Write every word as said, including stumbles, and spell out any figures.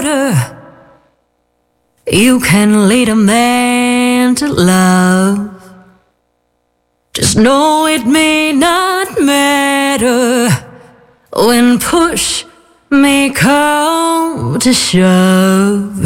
You can lead a man to love. Just know it may not matter when push may come to shove.